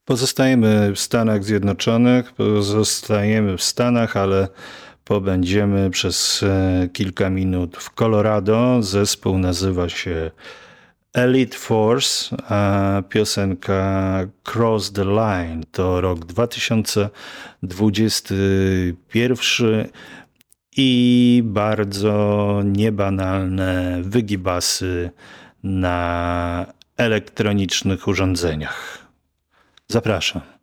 Pozostajemy w Stanach Zjednoczonych, pozostajemy w Stanach, ale pobędziemy przez kilka minut w Colorado. Zespół nazywa się Elite Force, a piosenka Cross the Line to rok 2021 i bardzo niebanalne wygibasy na elektronicznych urządzeniach. Zapraszam.